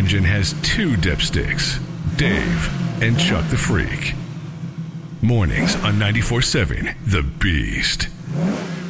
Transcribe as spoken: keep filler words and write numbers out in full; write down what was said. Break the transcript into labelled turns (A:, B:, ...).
A: engine has two dipsticks, Dave and Chuck the Freak. Mornings on ninety-four point seven The Beast.